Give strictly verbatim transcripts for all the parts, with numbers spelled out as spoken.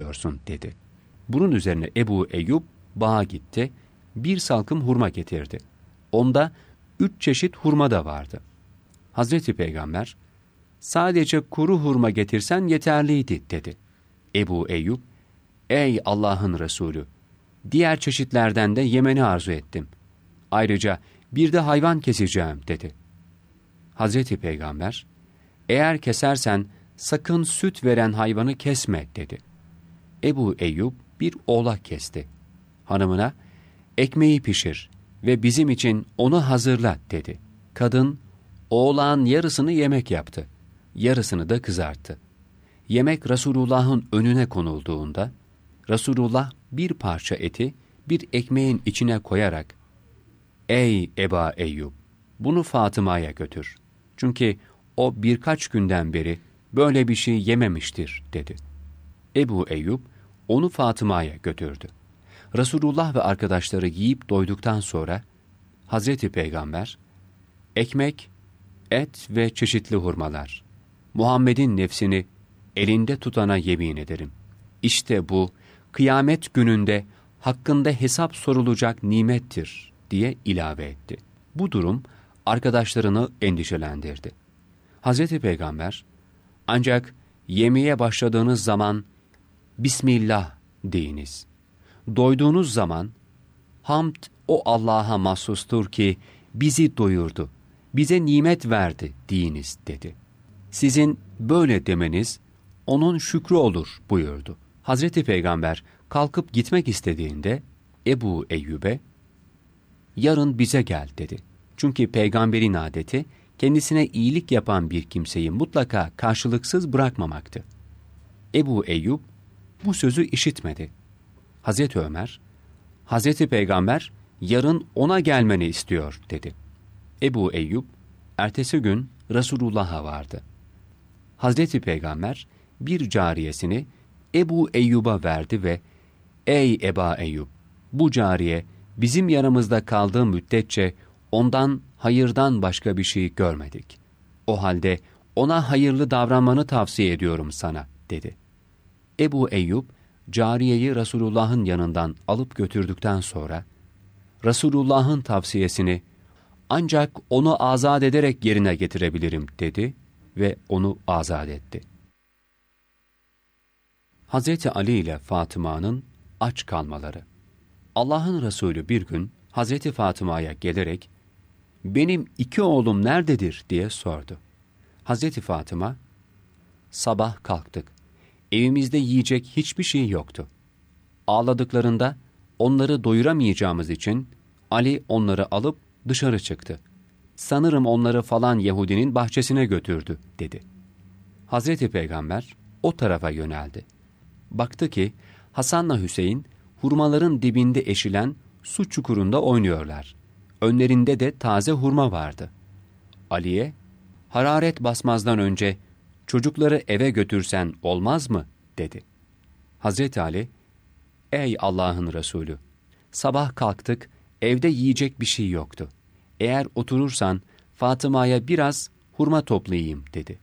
ediyorsun dedi. Bunun üzerine Ebu Eyyub bağa gitti, bir salkım hurma getirdi. Onda üç çeşit hurma da vardı. Hazreti Peygamber, sadece kuru hurma getirsen yeterliydi dedi. Ebu Eyyub, ey Allah'ın Resulü, diğer çeşitlerden de yemeni arzu ettim. Ayrıca bir de hayvan keseceğim dedi. Hazreti Peygamber, eğer kesersen sakın süt veren hayvanı kesme dedi. Ebu Eyyub bir oğlak kesti. Hanımına, ekmeği pişir ve bizim için onu hazırla dedi. Kadın, oğlağın yarısını yemek yaptı, yarısını da kızarttı. Yemek Resulullah'ın önüne konulduğunda, Resulullah bir parça eti bir ekmeğin içine koyarak, ''Ey Eba Eyyub, bunu Fatıma'ya götür. Çünkü o birkaç günden beri böyle bir şey yememiştir.'' dedi. Ebu Eyyub onu Fatıma'ya götürdü. Resulullah ve arkadaşları yiyip doyduktan sonra, Hazreti Peygamber, ekmek, et ve çeşitli hurmalar, Muhammed'in nefsini elinde tutana yemin ederim. İşte bu, kıyamet gününde hakkında hesap sorulacak nimettir diye ilave etti. Bu durum arkadaşlarını endişelendirdi. Hazreti Peygamber, ancak yemeye başladığınız zaman Bismillah deyiniz. Doyduğunuz zaman, hamd o Allah'a mahsustur ki bizi doyurdu, bize nimet verdi deyiniz dedi. Sizin böyle demeniz onun şükrü olur buyurdu. Hazreti Peygamber kalkıp gitmek istediğinde Ebu Eyyub'e yarın bize gel dedi. Çünkü peygamberin adeti kendisine iyilik yapan bir kimseyi mutlaka karşılıksız bırakmamaktı. Ebu Eyyub bu sözü işitmedi. Hazreti Ömer, Hazreti Peygamber yarın ona gelmeni istiyor dedi. Ebu Eyyub ertesi gün Resulullah'a vardı. Hazreti Peygamber bir cariyesini Ebu Eyyub'a verdi ve ''Ey Eba Eyyub, bu cariye bizim yanımızda kaldığı müddetçe ondan hayırdan başka bir şey görmedik. O halde ona hayırlı davranmanı tavsiye ediyorum sana.'' dedi. Ebu Eyyub, cariyeyi Resulullah'ın yanından alıp götürdükten sonra, Resulullah'ın tavsiyesini ancak onu azat ederek yerine getirebilirim dedi ve onu azat etti. Hazreti Ali ile Fatıma'nın aç kalmaları. Allah'ın Resulü bir gün Hazreti Fatıma'ya gelerek, benim iki oğlum nerededir diye sordu. Hazreti Fatıma, sabah kalktık. Evimizde yiyecek hiçbir şey yoktu. Ağladıklarında onları doyuramayacağımız için Ali onları alıp dışarı çıktı. Sanırım onları falan Yahudinin bahçesine götürdü dedi. Hazreti Peygamber o tarafa yöneldi. Baktı ki Hasan'la Hüseyin hurmaların dibinde eşilen su çukurunda oynuyorlar. Önlerinde de taze hurma vardı. Ali'ye, hararet basmazdan önce çocukları eve götürsen olmaz mı? Dedi. Hazreti Ali, ey Allah'ın Resulü, sabah kalktık, evde yiyecek bir şey yoktu. Eğer oturursan Fatıma'ya biraz hurma toplayayım dedi.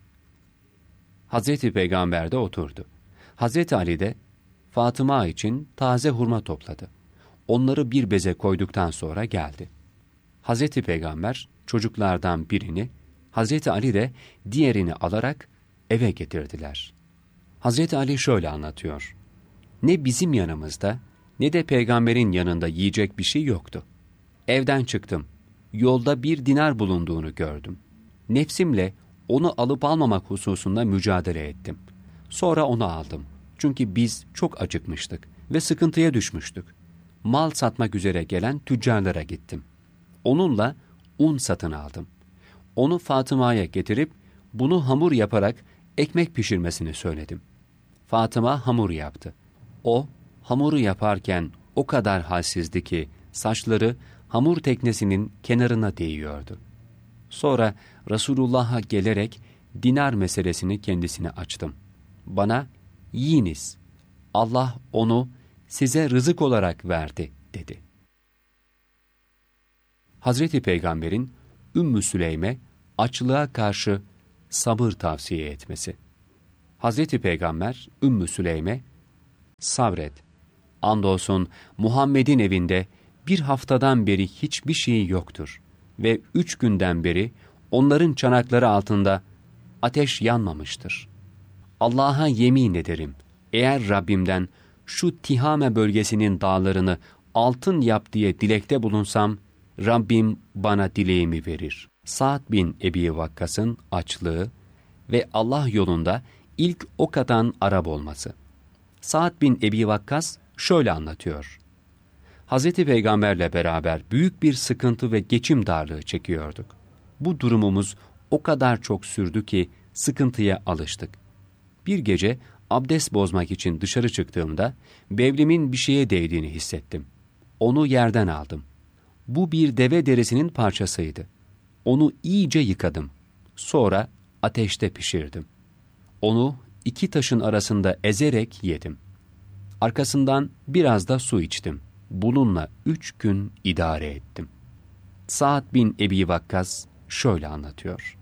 Hazreti Peygamber de oturdu. Hazreti Ali de Fatıma için taze hurma topladı. Onları bir beze koyduktan sonra geldi. Hazreti Peygamber çocuklardan birini, Hazreti Ali de diğerini alarak eve getirdiler. Hazreti Ali şöyle anlatıyor. Ne bizim yanımızda ne de peygamberin yanında yiyecek bir şey yoktu. Evden çıktım. Yolda bir dinar bulunduğunu gördüm. Nefsimle onu alıp almamak hususunda mücadele ettim. Sonra onu aldım. Çünkü biz çok acıkmıştık ve sıkıntıya düşmüştük. Mal satmak üzere gelen tüccarlara gittim. Onunla un satın aldım. Onu Fatıma'ya getirip bunu hamur yaparak ekmek pişirmesini söyledim. Fatıma hamur yaptı. O hamuru yaparken o kadar halsizdi ki saçları hamur teknesinin kenarına değiyordu. Sonra Resulullah'a gelerek dinar meselesini kendisine açtım. Bana, yiyiniz, Allah onu size rızık olarak verdi dedi. Hazreti Peygamber'in Ümmü Süleym'e açlığa karşı sabır tavsiye etmesi. Hazreti Peygamber Ümmü Süleym'e, Sabret. Andolsun Muhammed'in evinde bir haftadan beri hiçbir şey yoktur ve üç günden beri onların çanakları altında ateş yanmamıştır. Allah'a yemin ederim, eğer Rabbimden şu Tihame bölgesinin dağlarını altın yap diye dilekte bulunsam, Rabbim bana dileğimi verir. Sa'd bin Ebi Vakkas'ın açlığı ve Allah yolunda ilk ok atan Arap olması. Sa'd bin Ebi Vakkas şöyle anlatıyor. Hazreti Peygamberle beraber büyük bir sıkıntı ve geçim darlığı çekiyorduk. Bu durumumuz o kadar çok sürdü ki sıkıntıya alıştık. Bir gece abdest bozmak için dışarı çıktığımda bevlimin bir şeye değdiğini hissettim. Onu yerden aldım. Bu bir deve derisinin parçasıydı. Onu iyice yıkadım. Sonra ateşte pişirdim. Onu iki taşın arasında ezerek yedim. Arkasından biraz da su içtim. Bununla üç gün idare ettim. Sa'd bin Ebi Vakkas şöyle anlatıyor.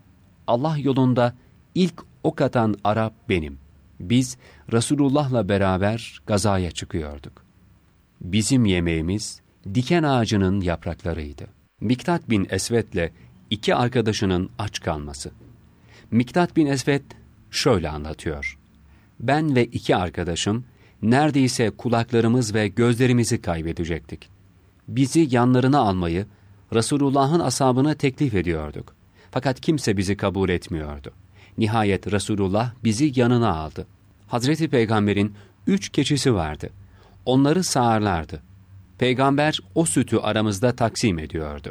Allah yolunda ilk ok atan Arap benim. Biz Resulullah'la beraber gazaya çıkıyorduk. Bizim yemeğimiz diken ağacının yapraklarıydı. Miktat bin Esved'le iki arkadaşının aç kalması. Miktat bin Esved şöyle anlatıyor. Ben ve iki arkadaşım neredeyse kulaklarımız ve gözlerimizi kaybedecektik. Bizi yanlarına almayı Resulullah'ın ashabına teklif ediyorduk. Fakat kimse bizi kabul etmiyordu. Nihayet Resulullah bizi yanına aldı. Hazreti Peygamber'in üç keçisi vardı. Onları sağarlardı. Peygamber o sütü aramızda taksim ediyordu.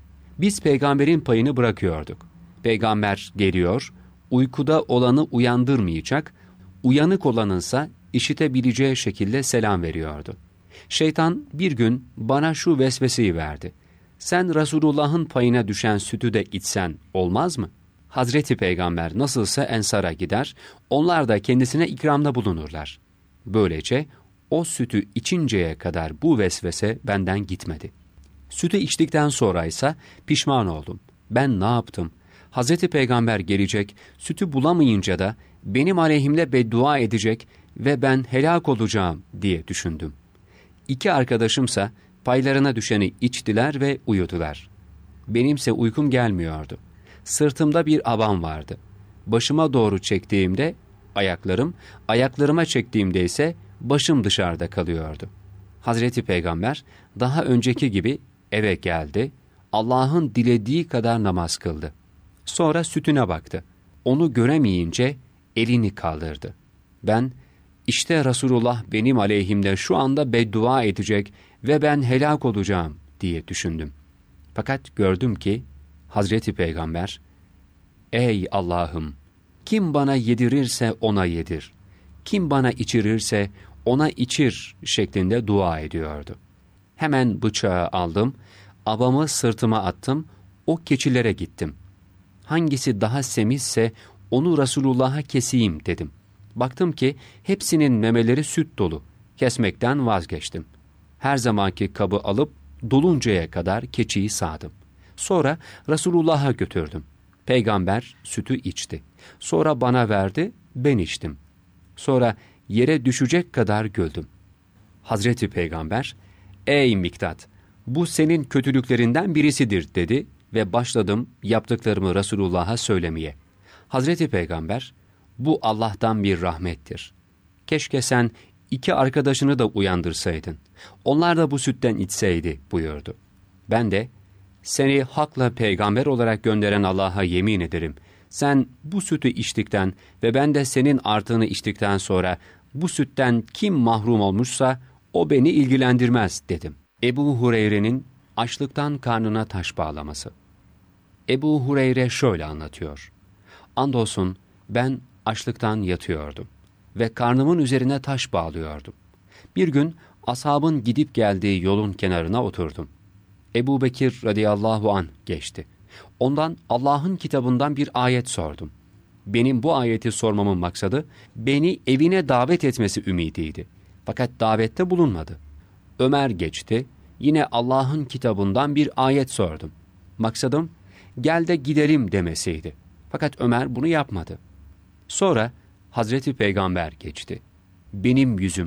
Biz peygamberin payını bırakıyorduk. Peygamber geliyor, uykuda olanı uyandırmayacak, uyanık olanınsa işitebileceği şekilde selam veriyordu. Şeytan bir gün bana şu vesveseyi verdi. Sen Resulullah'ın payına düşen sütü de içsen olmaz mı? Hazreti Peygamber nasılsa Ensar'a gider, onlar da kendisine ikramda bulunurlar. Böylece o sütü içinceye kadar bu vesvese benden gitmedi. Sütü içtikten sonra ise pişman oldum. Ben ne yaptım? Hazreti Peygamber gelecek, sütü bulamayınca da benim aleyhimle beddua edecek ve ben helak olacağım diye düşündüm. İki arkadaşımsa paylarına düşeni içtiler ve uyudular. Benimse uykum gelmiyordu. Sırtımda bir abam vardı. Başıma doğru çektiğimde ayaklarım, ayaklarıma çektiğimde ise başım dışarıda kalıyordu. Hazreti Peygamber daha önceki gibi eve geldi, Allah'ın dilediği kadar namaz kıldı. Sonra sütüne baktı. Onu göremeyince elini kaldırdı. Ben, işte Resulullah benim aleyhimde şu anda beddua edecek ve ben helak olacağım diye düşündüm. Fakat gördüm ki Hazreti Peygamber, ey Allah'ım, kim bana yedirirse ona yedir, kim bana içirirse ona içir şeklinde dua ediyordu. Hemen bıçağı aldım, abamı sırtıma attım, o keçilere gittim. Hangisi daha semizse onu Resulullah'a keseyim dedim. Baktım ki hepsinin memeleri süt dolu. Kesmekten vazgeçtim. Her zamanki kabı alıp doluncaya kadar keçiyi sağdım. Sonra Resulullah'a götürdüm. Peygamber sütü içti. Sonra bana verdi, ben içtim. Sonra yere düşecek kadar güldüm. Hazreti Peygamber, ey Miktat, bu senin kötülüklerinden birisidir dedi ve başladım yaptıklarımı Resulullah'a söylemeye. Hazreti Peygamber, bu Allah'tan bir rahmettir. Keşke sen iki arkadaşını da uyandırsaydın. Onlar da bu sütten içseydi buyurdu. Ben de, seni hakla peygamber olarak gönderen Allah'a yemin ederim. Sen bu sütü içtikten ve ben de senin artığını içtikten sonra bu sütten kim mahrum olmuşsa o beni ilgilendirmez dedim. Ebu Hureyre'nin açlıktan karnına taş bağlaması. Ebu Hureyre şöyle anlatıyor. Andolsun ben açlıktan yatıyordum ve karnımın üzerine taş bağlıyordum. Bir gün ashabın gidip geldiği yolun kenarına oturdum. Ebu Bekir radıyallahu anh geçti. Ondan Allah'ın kitabından bir ayet sordum. Benim bu ayeti sormamın maksadı beni evine davet etmesi ümidiydi. Fakat davette bulunmadı. Ömer geçti. Yine Allah'ın kitabından bir ayet sordum. Maksadım gel de gidelim demesiydi. Fakat Ömer bunu yapmadı. Sonra Hazreti Peygamber geçti. benim yüzüm